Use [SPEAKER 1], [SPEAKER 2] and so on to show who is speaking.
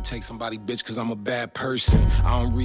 [SPEAKER 1] take somebody bitch cause I'm a bad person. I don't read